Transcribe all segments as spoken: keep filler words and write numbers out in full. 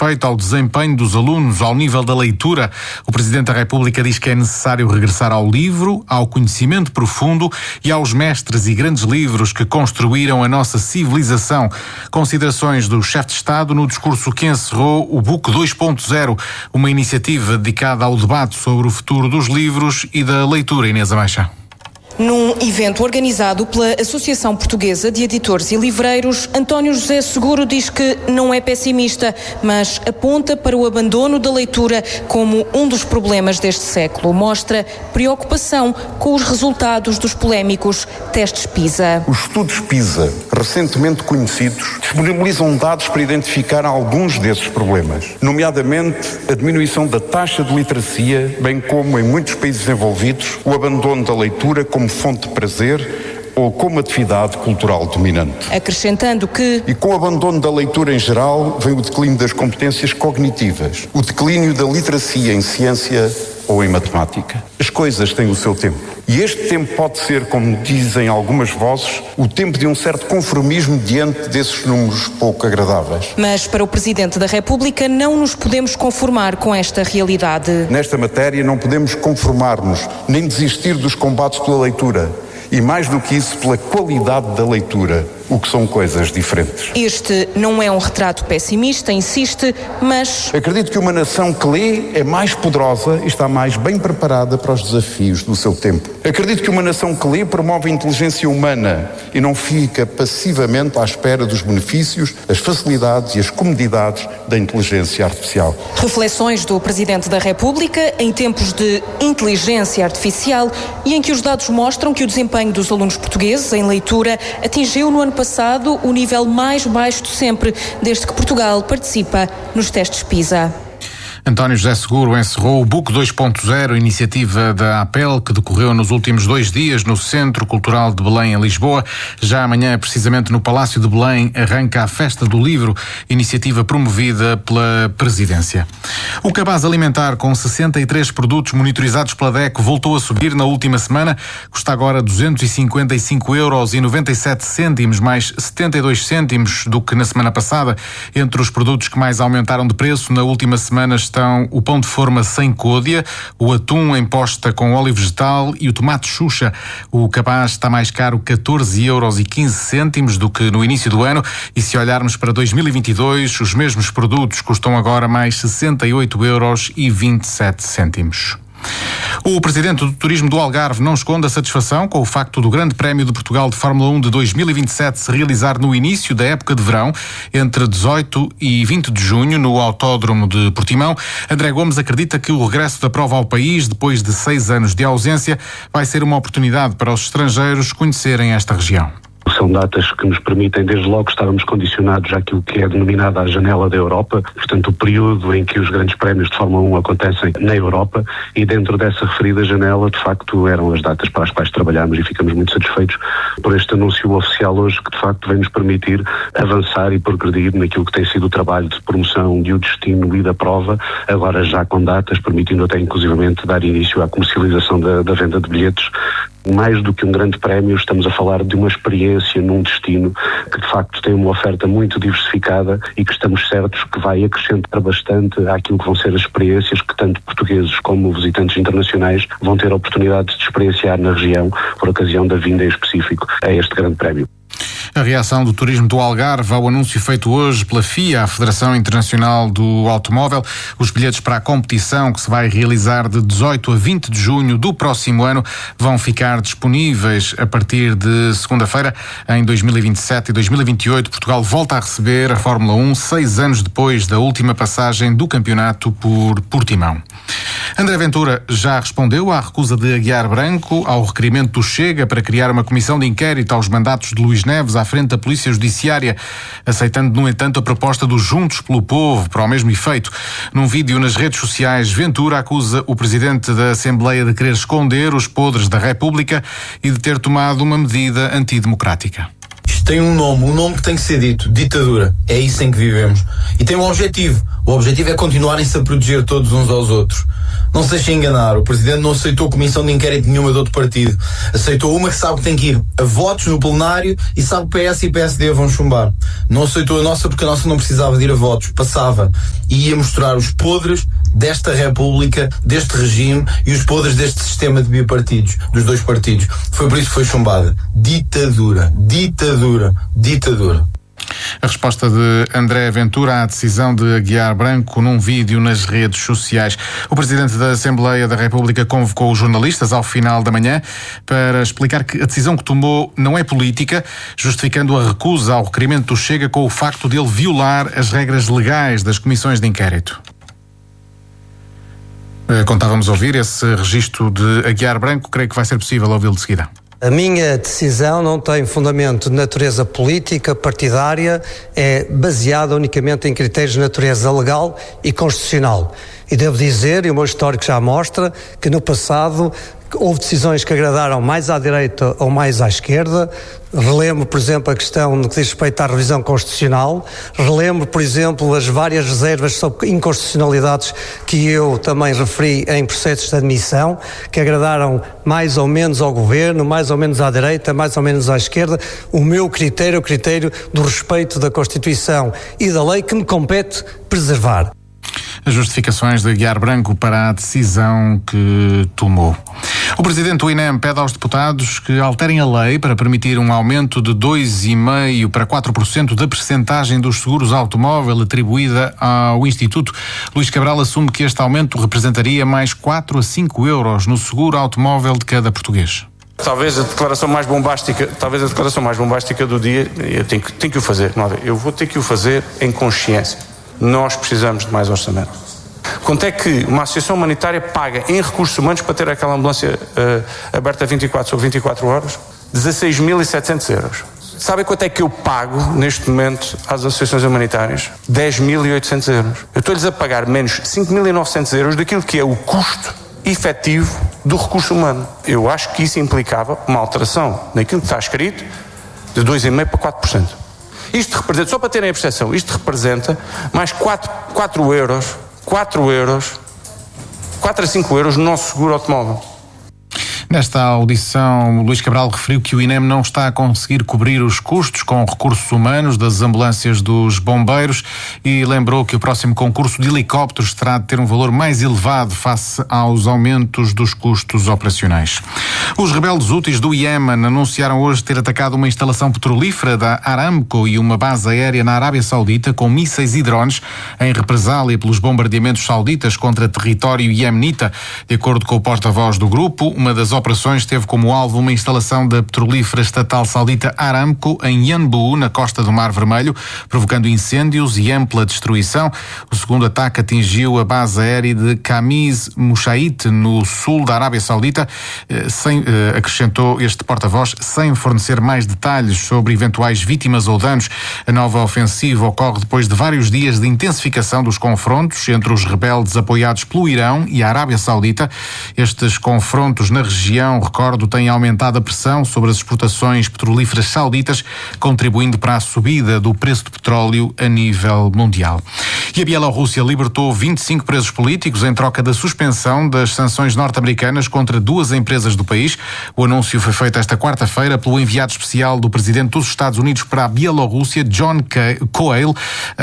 respeito ao desempenho dos alunos ao nível da leitura. O Presidente da República diz que é necessário regressar ao livro, ao conhecimento profundo e aos mestres e grandes livros que construíram a nossa civilização. Considerações do chefe de Estado no discurso que encerrou o Book dois ponto zero, uma iniciativa dedicada ao debate sobre o futuro dos livros e da leitura. Inês Ameixa. Num evento organizado pela Associação Portuguesa de Editores e Livreiros, António José Seguro diz que não é pessimista, mas aponta para o abandono da leitura como um dos problemas deste século. Mostra preocupação com os resultados dos polémicos testes PISA. Os estudos PISA, recentemente conhecidos, disponibilizam dados para identificar alguns desses problemas, nomeadamente a diminuição da taxa de literacia, bem como, em muitos países desenvolvidos, o abandono da leitura como fonte de prazer ou como atividade cultural dominante. Acrescentando que... E com o abandono da leitura em geral, vem o declínio das competências cognitivas, o declínio da literacia em ciência ou em matemática. As coisas têm o seu tempo. E este tempo pode ser, como dizem algumas vozes, o tempo de um certo conformismo diante desses números pouco agradáveis. Mas para o Presidente da República não nos podemos conformar com esta realidade. Nesta matéria não podemos conformar-nos, nem desistir dos combates pela leitura. E mais do que isso, pela qualidade da leitura, o que são coisas diferentes. Este não é um retrato pessimista, insiste, mas... Acredito que uma nação que lê é mais poderosa e está mais bem preparada para os desafios do seu tempo. Acredito que uma nação que lê promove a inteligência humana e não fica passivamente à espera dos benefícios, as facilidades e as comodidades da inteligência artificial. Reflexões do Presidente da República em tempos de inteligência artificial e em que os dados mostram que o desempenho dos alunos portugueses em leitura atingiu no ano passado o nível mais baixo de sempre, desde que Portugal participa nos testes PISA. António José Seguro encerrou o Book dois ponto zero, iniciativa da APEL, que decorreu nos últimos dois dias no Centro Cultural de Belém, em Lisboa. Já amanhã, precisamente no Palácio de Belém, arranca a Festa do Livro, iniciativa promovida pela Presidência. O cabaz alimentar, com sessenta e três produtos monitorizados pela D E C, voltou a subir na última semana. Custa agora duzentos e cinquenta e cinco euros e noventa e sete cêntimos, mais setenta e dois cêntimos do que na semana passada. Entre os produtos que mais aumentaram de preço na última semana estão o pão de forma sem côdea, o atum em posta com óleo vegetal e o tomate Xuxa. O cabaz está mais caro catorze euros e quinze cêntimos do que no início do ano, e se olharmos para dois mil e vinte e dois, os mesmos produtos custam agora mais sessenta e oito euros e vinte e sete cêntimos. O Presidente do Turismo do Algarve não esconde a satisfação com o facto do Grande Prémio de Portugal de Fórmula um de dois mil e vinte e sete se realizar no início da época de verão, entre dezoito e vinte de junho, no Autódromo de Portimão. André Gomes acredita que o regresso da prova ao país, depois de seis anos de ausência, vai ser uma oportunidade para os estrangeiros conhecerem esta região. São datas que nos permitem, desde logo, estarmos condicionados àquilo que é denominada a janela da Europa, portanto o período em que os grandes prémios de Fórmula um acontecem na Europa, e dentro dessa referida janela, de facto, eram as datas para as quais trabalhamos e ficamos muito satisfeitos por este anúncio oficial hoje, que de facto vem nos permitir avançar e progredir naquilo que tem sido o trabalho de promoção e o destino e da prova, agora já com datas, permitindo até inclusivamente dar início à comercialização da, da venda de bilhetes. Mais do que um grande prémio, estamos a falar de uma experiência num destino que de facto tem uma oferta muito diversificada e que estamos certos que vai acrescentar bastante àquilo que vão ser as experiências que tanto portugueses como visitantes internacionais vão ter a oportunidade de experienciar na região por ocasião da vinda em específico a este grande prémio. A reação do turismo do Algarve ao anúncio feito hoje pela F I A, a Federação Internacional do Automóvel. Os bilhetes para a competição, que se vai realizar de dezoito a vinte de junho do próximo ano, vão ficar disponíveis a partir de segunda-feira. Em dois mil e vinte e sete e dois mil e vinte e oito, Portugal volta a receber a Fórmula um, seis anos depois da última passagem do campeonato por Portimão. André Ventura já respondeu à recusa de Aguiar Branco ao requerimento do Chega para criar uma comissão de inquérito aos mandatos de Luís Neves à frente da Polícia Judiciária, aceitando, no entanto, a proposta dos Juntos pelo Povo para o mesmo efeito. Num vídeo nas redes sociais, Ventura acusa o Presidente da Assembleia de querer esconder os podres da República e de ter tomado uma medida antidemocrática. Isto tem um nome, um nome que tem que ser dito, ditadura. É isso em que vivemos. E tem um objetivo. O objetivo é continuarem-se a proteger todos uns aos outros. Não se deixe enganar, o Presidente não aceitou comissão de inquérito nenhuma de outro partido. Aceitou uma que sabe que tem que ir a votos no plenário e sabe que P S e P S D vão chumbar. Não aceitou a nossa porque a nossa não precisava de ir a votos, passava e ia mostrar os podres desta República, deste regime e os podres deste sistema de bipartidos, dos dois partidos. Foi por isso que foi chumbada. Ditadura, ditadura, ditadura. A resposta de André Ventura à decisão de Aguiar Branco num vídeo nas redes sociais. O Presidente da Assembleia da República convocou os jornalistas ao final da manhã para explicar que a decisão que tomou não é política, justificando a recusa ao requerimento do Chega com o facto de ele violar as regras legais das comissões de inquérito. Contávamos ouvir esse registro de Aguiar Branco, creio que vai ser possível ouvi-lo de seguida. A minha decisão não tem fundamento de natureza política, partidária, é baseada unicamente em critérios de natureza legal e constitucional. E devo dizer, e o meu histórico já mostra, que no passado houve decisões que agradaram mais à direita ou mais à esquerda. Relembro, por exemplo, a questão no que diz respeito à revisão constitucional. Relembro, por exemplo, as várias reservas sobre inconstitucionalidades que eu também referi em processos de admissão, que agradaram mais ou menos ao governo, mais ou menos à direita, mais ou menos à esquerda. O meu critério é o critério do respeito da Constituição e da lei que me compete preservar. As justificações de Aguiar Branco para a decisão que tomou. O Presidente do I N E M pede aos deputados que alterem a lei para permitir um aumento de dois vírgula cinco por cento para quatro por cento da percentagem dos seguros automóvel atribuída ao Instituto. Luís Cabral assume que este aumento representaria mais quatro a cinco euros no seguro automóvel de cada português. Talvez a declaração mais bombástica, talvez a declaração mais bombástica do dia, eu tenho que, tenho que o fazer, não é? Eu vou ter que o fazer em consciência. Nós precisamos de mais orçamento. Quanto é que uma associação humanitária paga em recursos humanos para ter aquela ambulância uh, aberta vinte e quatro sobre vinte e quatro horas? dezasseis mil e setecentos euros. Sabem quanto é que eu pago neste momento às associações humanitárias? dez mil e oitocentos euros. Eu estou-lhes a pagar menos cinco mil e novecentos euros daquilo que é o custo efetivo do recurso humano. Eu acho que isso implicava uma alteração naquilo que está escrito de dois vírgula cinco por cento para quatro por cento. Isto representa, só para terem a percepção, isto representa mais quatro euros, quatro euros, quatro a cinco euros no nosso seguro automóvel. Nesta audição, Luís Cabral referiu que o I N E M não está a conseguir cobrir os custos com recursos humanos das ambulâncias dos bombeiros e lembrou que o próximo concurso de helicópteros terá de ter um valor mais elevado face aos aumentos dos custos operacionais. Os rebeldes úteis do Iémen anunciaram hoje ter atacado uma instalação petrolífera da Aramco e uma base aérea na Arábia Saudita com mísseis e drones em represália pelos bombardeamentos sauditas contra território iemenita. De acordo com o porta-voz do grupo, uma das operações teve como alvo uma instalação da petrolífera estatal saudita Aramco em Yanbu, na costa do Mar Vermelho, provocando incêndios e ampla destruição. O segundo ataque atingiu a base aérea de Khamis Mushait, no sul da Arábia Saudita, sem, acrescentou este porta-voz, sem fornecer mais detalhes sobre eventuais vítimas ou danos. A nova ofensiva ocorre depois de vários dias de intensificação dos confrontos entre os rebeldes apoiados pelo Irão e a Arábia Saudita. Estes confrontos na região recordo, tem aumentado a pressão sobre as exportações petrolíferas sauditas, contribuindo para a subida do preço do petróleo a nível mundial. E a Bielorrússia libertou vinte e cinco presos políticos em troca da suspensão das sanções norte-americanas contra duas empresas do país. O anúncio foi feito esta quarta-feira pelo enviado especial do presidente dos Estados Unidos para a Bielorrússia, John Coyle,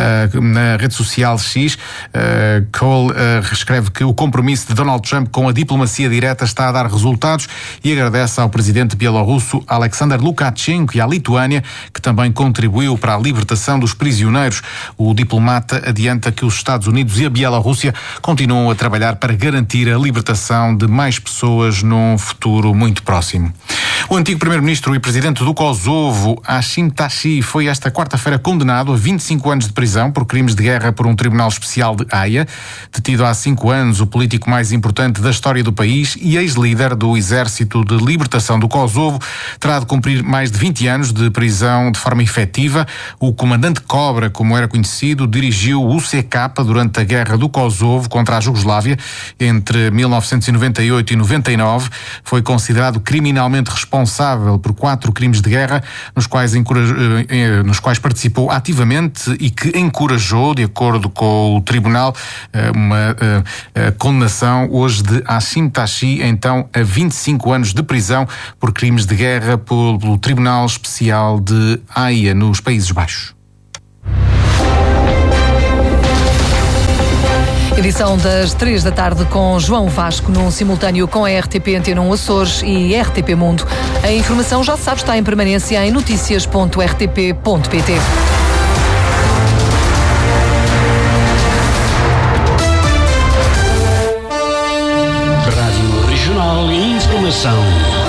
na rede social X. Coyle escreve que o compromisso de Donald Trump com a diplomacia direta está a dar resultados e agradece ao presidente bielorrusso Alexander Lukashenko e à Lituânia, que também contribuiu para a libertação dos prisioneiros. O diplomata adianta que os Estados Unidos e a Bielorrússia continuam a trabalhar para garantir a libertação de mais pessoas num futuro muito próximo. O antigo primeiro-ministro e presidente do Kosovo, Hashim Thaçi, foi esta quarta-feira condenado a vinte e cinco anos de prisão por crimes de guerra por um tribunal especial de Haia. Detido há cinco anos, o político mais importante da história do país e ex-líder do Exército de Libertação do Kosovo terá de cumprir mais de vinte anos de prisão de forma efetiva. O comandante Cobra, como era conhecido, dirigiu o U C K durante a Guerra do Kosovo contra a Jugoslávia entre mil novecentos e noventa e oito e noventa e nove. Foi considerado criminalmente responsável responsável por quatro crimes de guerra nos quais, encoraj... nos quais participou ativamente e que encorajou, de acordo com o Tribunal, uma condenação hoje de Hashim Thachi, então a vinte e cinco anos de prisão por crimes de guerra pelo Tribunal Especial de Haia, nos Países Baixos. Edição das três da tarde com João Vasco, num simultâneo com a R T P Antena um Açores e R T P Mundo. A informação, já sabe, está em permanência em notícias ponto r t p ponto p t. Rádio Regional e Informação.